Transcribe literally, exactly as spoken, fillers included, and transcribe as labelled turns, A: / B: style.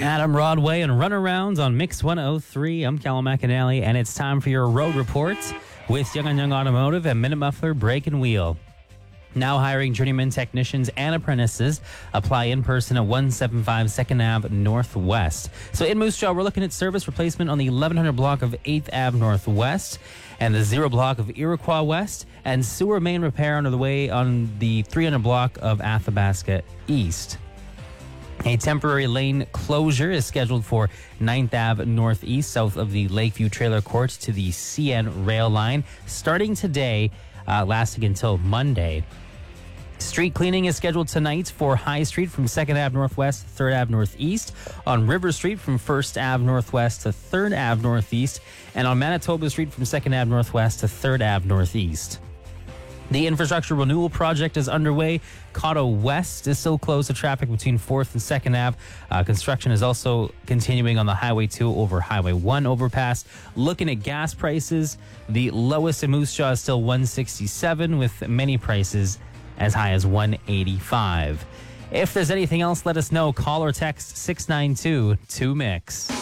A: Adam Rodway and Runarounds on Mix one oh three. I'm Callum McAnally, and it's time for your road reports with Young and Young Automotive and Minute Muffler Brake and Wheel. Now hiring journeyman technicians and apprentices. Apply in person at one seventy-five second Avenue Northwest. So in Moose Jaw, we're looking at service replacement on the eleven hundred block of eighth Avenue Northwest and the zero block of Iroquois West, and sewer main repair under the way on the three hundred block of Athabasca East. A temporary lane closure is scheduled for ninth Avenue Northeast, south of the Lakeview Trailer Court to the C N rail line, starting today, uh, lasting until Monday. Street cleaning is scheduled tonight for High Street from second Avenue Northwest to third Avenue Northeast, on River Street from first Avenue Northwest to third Avenue Northeast, and on Manitoba Street from second Avenue Northwest to third Avenue Northeast. The infrastructure renewal project is underway. Cotto West is still closed to traffic between fourth and second Avenue. Uh, construction is also continuing on the Highway two over Highway one overpass. Looking at gas prices, the lowest in Moose Jaw is still one sixty-seven, with many prices as high as one eighty-five. If there's anything else, let us know. Call or text six nine two two mix.